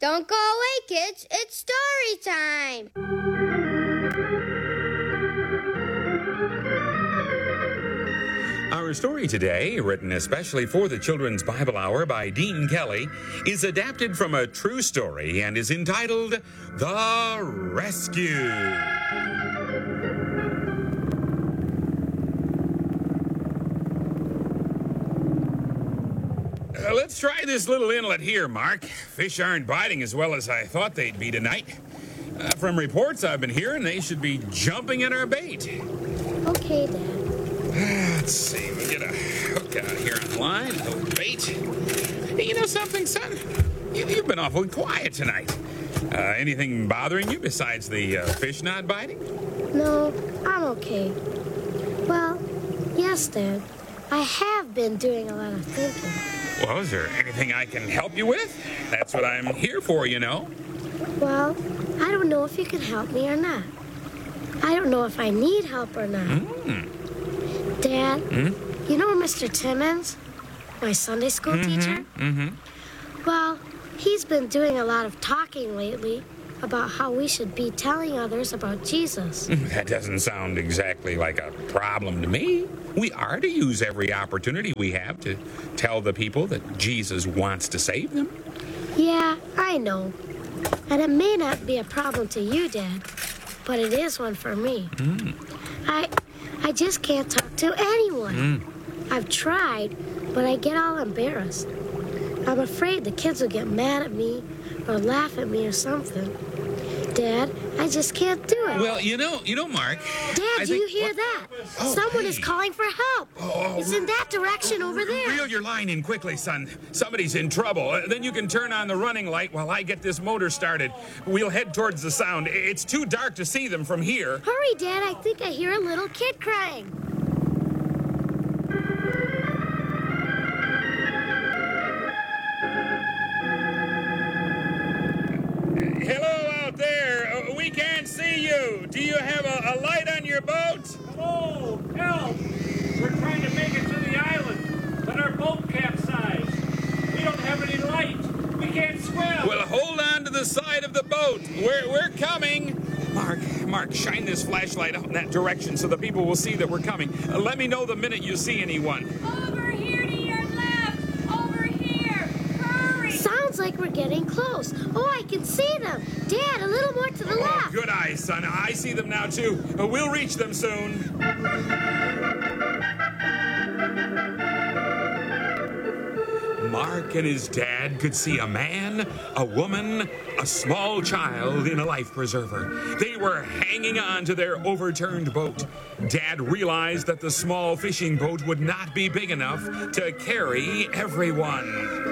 Don't go away, kids. It's story time. Our story today, written especially for the Children's Bible Hour by Dean Kelly, is adapted from a true story and is entitled The Rescue. Let's try this little inlet here, Mark. Fish aren't biting as well as I thought they'd be tonight. From reports I've been hearing, they should be jumping at our bait. Okay, Dad. Let's see, we get a hook out here on the line, a little bait. Hey, you know something, son? You've been awfully quiet tonight. Anything bothering you besides the fish not biting? No, I'm okay. Well, yes, Dad. I have been doing a lot of thinking. Well, is there anything I can help you with? That's what I'm here for, you know. Well, I don't know if you can help me or not. I don't know if I need help or not. Dad, you know Mr. Timmons, my Sunday school teacher? Well, he's been doing a lot of talking lately about how we should be telling others about Jesus. That doesn't sound exactly like a problem to me. We are to use every opportunity we have to tell the people that Jesus wants to save them. Yeah, I know. And it may not be a problem to you, Dad, but it is one for me. I just can't talk to anyone. I've tried, but I get all embarrassed. I'm afraid the kids will get mad at me or laugh at me or something. Dad, I just can't do it. Well, you know, Mark. Dad, do you hear that? Someone is calling for help. It's in that direction over there. Reel your line in quickly, son. Somebody's in trouble. Then you can turn on the running light while I get this motor started. We'll head towards the sound. It's too dark to see them from here. Hurry, Dad. I think I hear a little kid crying. Hello out there. We can't see you. Do you have a light on your boat? Hello, help! We're trying to make it to the island, but our boat capsized. We don't have any light. We can't swim. Well, hold on to the side of the boat. We're coming. Mark, shine this flashlight out in that direction so the people will see that we're coming. Let me know the minute you see anyone. Over here to your left! Over here! Hurry! Sounds like we're getting close. Oh, I can see them. Dad, a little more to the left. Good eyes, son. I see them now, too. We'll reach them soon. Mark and his dad could see a man, a woman, a small child in a life preserver. They were hanging on to their overturned boat. Dad realized that the small fishing boat would not be big enough to carry everyone.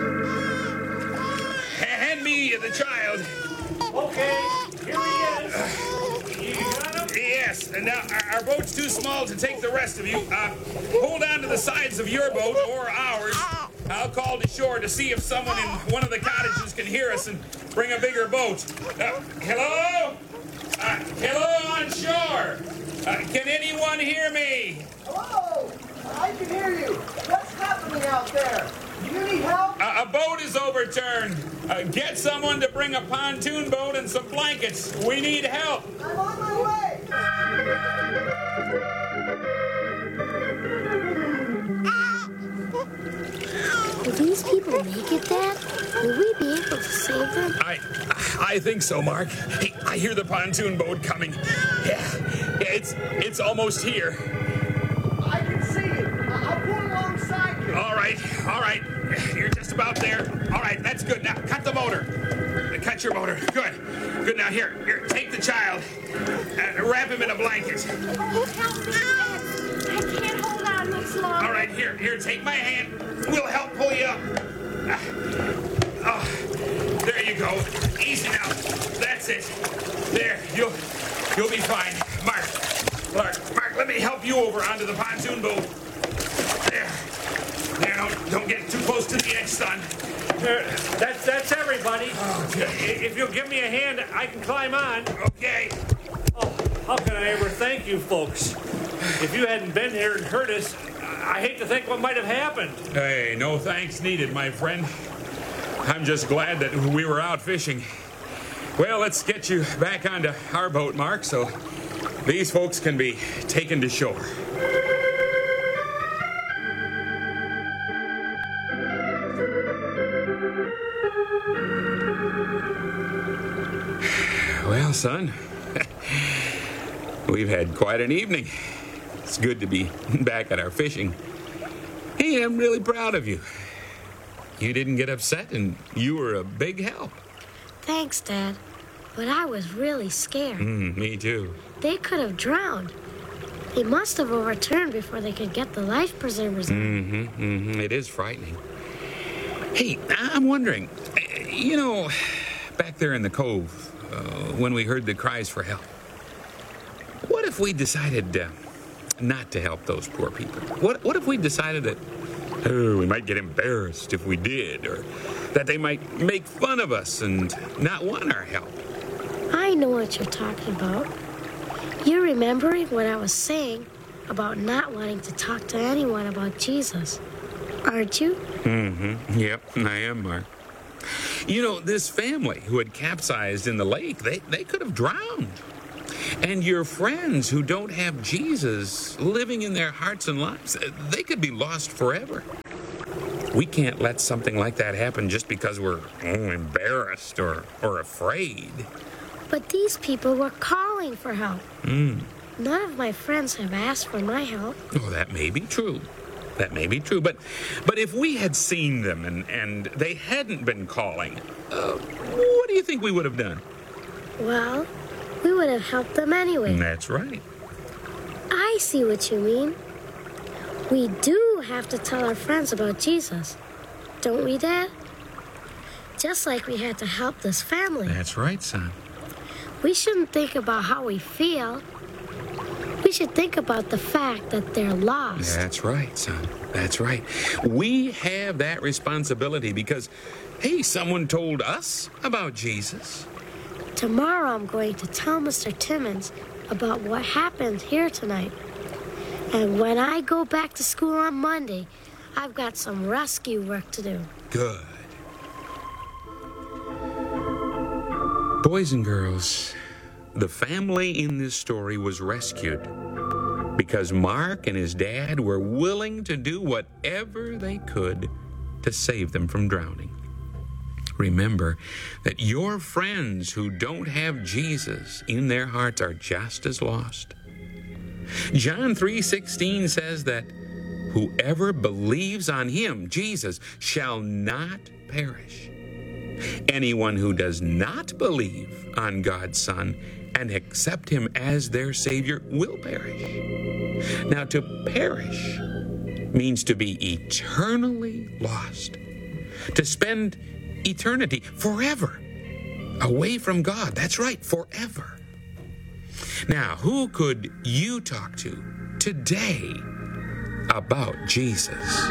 Hand me the child. Okay, here he is. You got him? Yes, and now our boat's too small to take the rest of you. Hold on to the sides of your boat or ours. I'll call to shore to see if someone in one of the cottages can hear us and bring a bigger boat. Hello? Hello on shore. Can anyone hear me? Hello! I can hear you. What's happening out there? Do you need help? A boat is overturned. Get someone to bring a pontoon boat and some blankets. We need help. I'm on my way. Will these people make it, Dad? Will we be able to save them? I think so, Mark. Hey, I hear the pontoon boat coming. Yeah, it's almost here. I can see it. I'll pull alongside you. All right. You're just about there. All right, that's good. Now, cut the motor. Cut your motor. Good. Now, here, take the child. Wrap him in a blanket. Oh, help me, Dad. I can't hold on much longer. All right, here, take my hand. We'll help pull you up. There you go. Easy now. That's it. There, you'll be fine. Mark, let me help you over onto the pontoon boat. There, don't get too close to the edge, son. That's everybody. Okay. If you'll give me a hand, I can climb on. Okay. Oh, how can I ever thank you folks? If you hadn't been here and heard us, I hate to think what might have happened. Hey, no thanks needed, my friend. I'm just glad that we were out fishing. Well, let's get you back onto our boat, Mark, so these folks can be taken to shore. Well, son, we've had quite an evening. It's good to be back at our fishing. Hey, I'm really proud of you. You didn't get upset, and you were a big help. Thanks, Dad. But I was really scared. Me too. They could have drowned. They must have overturned before they could get the life preservers on. It is frightening. Hey, I'm wondering, back there in the cove, when we heard the cries for help, what if we decided not to help those poor people? What if we decided that we might get embarrassed if we did, or that they might make fun of us and not want our help? I know what you're talking about. You're remembering what I was saying about not wanting to talk to anyone about Jesus, aren't you? Yep, I am, Mark. This family who had capsized in the lake, they could have drowned. And your friends who don't have Jesus living in their hearts and lives, they could be lost forever. We can't let something like that happen just because we're embarrassed or afraid. But these people were calling for help. None of my friends have asked for my help. Oh, that may be true. That may be true. But if we had seen them and they hadn't been calling, what do you think we would have done? Well, we would have helped them anyway. That's right. I see what you mean. We do have to tell our friends about Jesus, don't we, Dad? Just like we had to help this family. That's right, son. We shouldn't think about how we feel. We should think about the fact that they're lost. That's right, son. That's right. We have that responsibility because, hey, someone told us about Jesus. Tomorrow I'm going to tell Mr. Timmons about what happened here tonight. And when I go back to school on Monday, I've got some rescue work to do. Good. Boys and girls, the family in this story was rescued because Mark and his dad were willing to do whatever they could to save them from drowning. Remember that your friends who don't have Jesus in their hearts are just as lost. John 3:16 says that whoever believes on him, Jesus, shall not perish. Anyone who does not believe on God's Son and accept him as their Savior will perish. Now, to perish means to be eternally lost, to spend eternity forever away from God. That's right, forever. Now, who could you talk to today about Jesus?